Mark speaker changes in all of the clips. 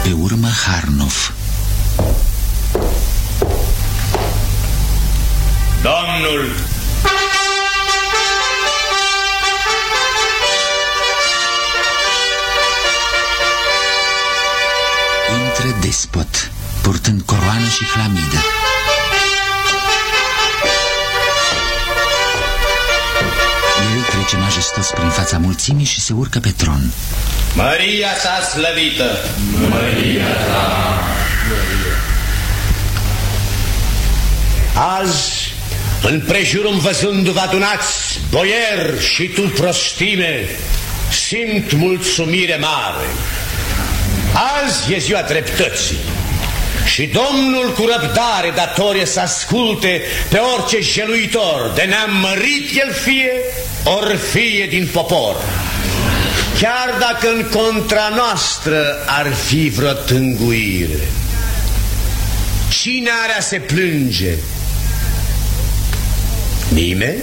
Speaker 1: Pe urmă Harnov.
Speaker 2: Domnul!
Speaker 1: Intră despot, purtând coroană și hlamidă. El trece majestos prin fața mulțimii și se urcă pe tron.
Speaker 2: Maria ta slăvită!
Speaker 3: Maria ta!
Speaker 2: Azi, împrejurul văzându-vă adunați, boieri și tu prostime, simt mulțumire mare. Azi e ziua dreptății și Domnul cu răbdare datorie să asculte pe orice jeluitor, de neam mărit el fie, ori fie din popor. Chiar dacă în contra noastră ar fi vreo tânguire, cine are a se plânge? Nimeni?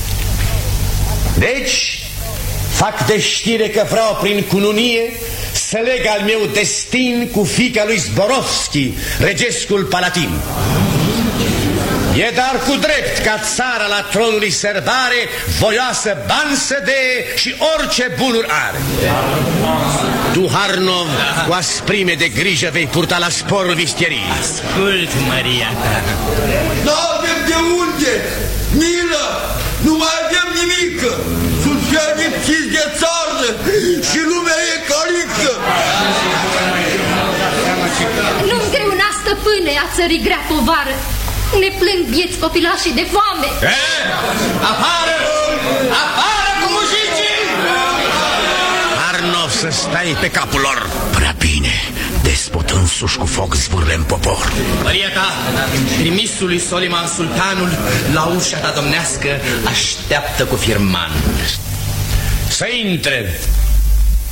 Speaker 2: Deci fac de știre că vreau prin cununie să leg al meu destin cu fiica lui Zborovski, regescul Palatin. E dar cu drept ca țara la tronului sărbare, voioasă bani să dee și orice bunuri are. Tu, Harnov, cu asprime de grijă vei purta la sporul vistieriei.
Speaker 3: Ascult, Maria ta.
Speaker 4: Nu avem de unde! Milă! Nu mai avem nimică! Sunt fericiți de țară și lumea e carică!
Speaker 5: Nu-mi greuna, stăpâne, a țării grea povară. Ne plâng vieți copilașii de foame.
Speaker 2: Afară! Afară cu muzicii! Harnov, să stai pe capul lor.
Speaker 1: Prea bine, despot însuși cu foc zvârle în popor.
Speaker 3: Maria ta, trimisul lui Soliman Sultanul la ușa ta domnească așteaptă cu firman.
Speaker 2: Să intre.